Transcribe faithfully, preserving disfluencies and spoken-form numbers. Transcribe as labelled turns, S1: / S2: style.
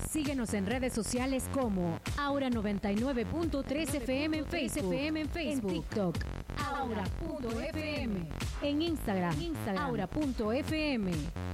S1: Síguenos en redes sociales como Aura noventa y nueve punto tres F M en Facebook, en TikTok, aura punto f m, en Instagram, Instagram aura punto f m.